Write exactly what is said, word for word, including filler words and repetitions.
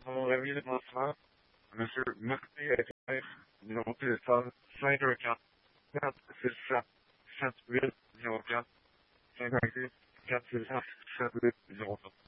Pour la ville de Bonsoir, Monsieur Marty Hébert, numéro de téléphone cinq un quatre, quatre six sept, sept huit zéro quatre, cinq un six, quatre six sept, sept huit zéro quatre.